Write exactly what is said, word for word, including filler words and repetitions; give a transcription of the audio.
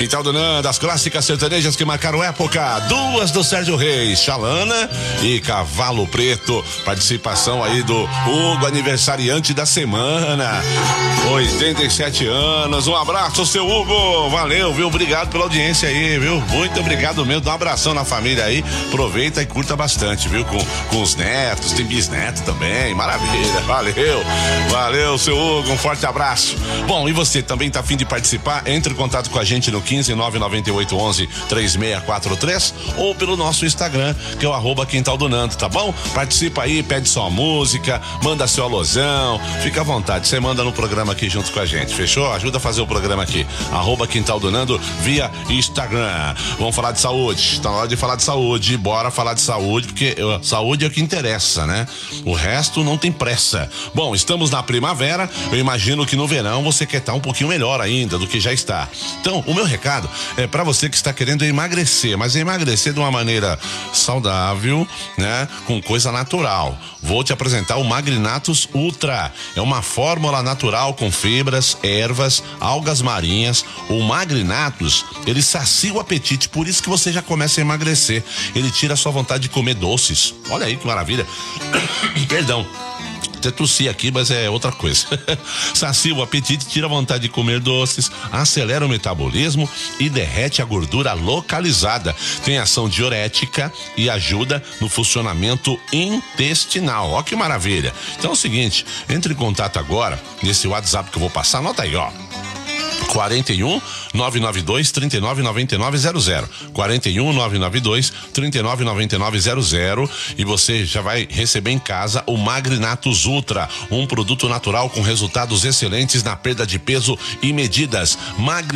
Quintal do Nando, as clássicas sertanejas que marcaram época. Duas do Sérgio Reis, Xalana e Cavalo Preto. Participação aí do Hugo, aniversariante da semana. oitenta e sete anos. Um abraço, seu Hugo. Valeu, viu? Obrigado pela audiência aí, viu? Muito obrigado mesmo. Dá um abração na família aí. Aproveita e curta bastante, viu? Com, com os netos, tem bisneto também. Maravilha. Valeu. Valeu, seu Hugo. Um forte abraço. Bom, e você também tá a fim de participar? Entre em contato com a gente no quinze nove nove oito onze três seis quatro três ou pelo nosso Instagram, que é o arroba Quintal do Nando, tá bom? Participa aí, pede sua música, manda seu alusão, fica à vontade, você manda no programa aqui junto com a gente, fechou? Ajuda a fazer o programa aqui, arroba Quintal do Nando via Instagram. Vamos falar de saúde, tá na hora de falar de saúde, bora falar de saúde, porque uh, saúde é o que interessa, né? O resto não tem pressa. Bom, estamos na primavera, eu imagino que no verão você quer estar um pouquinho melhor ainda do que já está. Então, o meu recado é para você que está querendo emagrecer, mas emagrecer de uma maneira saudável, né? Com coisa natural. Vou te apresentar o Magrinatus Ultra. É uma fórmula natural com fibras, ervas, algas marinhas. O Magrinatus, ele sacia o apetite, por isso que você já começa a emagrecer. Ele tira a sua vontade de comer doces. Olha aí que maravilha. Perdão. Até tossi aqui, mas é outra coisa. Sacia o apetite, tira a vontade de comer doces, acelera o metabolismo e derrete a gordura localizada. Tem ação diurética e ajuda no funcionamento intestinal. Ó que maravilha. Então é o seguinte, entre em contato agora nesse WhatsApp que eu vou passar, anota aí, ó. quarenta e um, nove nove dois, trinta e nove, noventa e nove, zero zero. quarenta e um, nove nove dois, trinta e nove, noventa e nove, zero zero. E você já vai receber em casa o Magrinatus Ultra, um produto natural com resultados excelentes na perda de peso e medidas. Magri